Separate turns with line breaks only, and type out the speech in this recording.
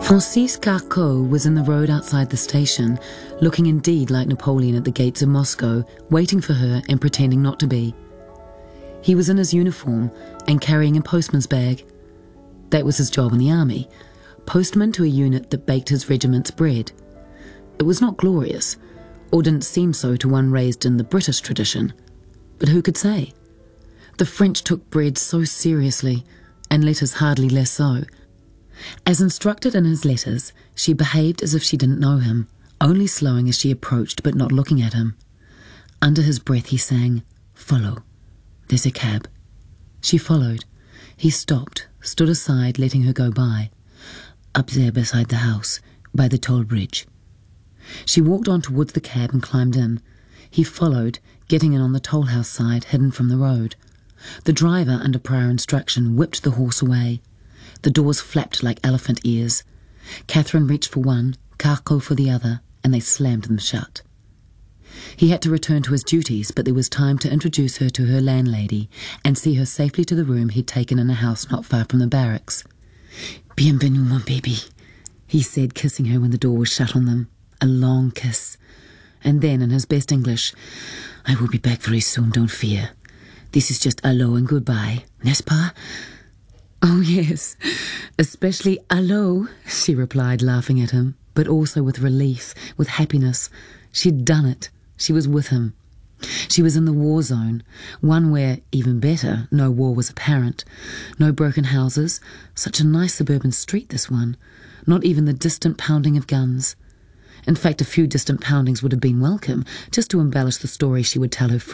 Francis Carcot was in the road outside the station, looking indeed like Napoleon at the gates of Moscow, waiting for her and pretending not to be. He was in his uniform and carrying a postman's bag. That was his job in the army, postman to a unit that baked his regiment's bread. It was not glorious, or didn't seem so to one raised in the British tradition, but who could say? The French took bread so seriously, and letters hardly less so. As instructed in his letters, she behaved as if she didn't know him, only slowing as she approached but not looking at him. Under his breath he sang, "Follow. There's a cab." She followed. He stopped, stood aside, letting her go by. "Up there beside the house, by the toll bridge." She walked on towards the cab and climbed in. He followed, getting in on the toll house side, hidden from the road. The driver, under prior instruction, whipped the horse away. The doors flapped like elephant ears. Catherine reached for one, Carcot for the other, and they slammed them shut. He had to return to his duties, but there was time to introduce her to her landlady and see her safely to the room he'd taken in a house not far from the barracks. "Bienvenue, mon baby," he said, kissing her when the door was shut on them. A long kiss. And then, in his best English, "I will be back very soon, don't fear. This is just hello and goodbye, n'est-ce pas?" "Oh, yes, especially hello," she replied, laughing at him, but also with relief, with happiness. She'd done it. She was with him. She was in the war zone, one where, even better, no war was apparent. No broken houses, such a nice suburban street this one, not even the distant pounding of guns. In fact, a few distant poundings would have been welcome, just to embellish the story she would tell her friends.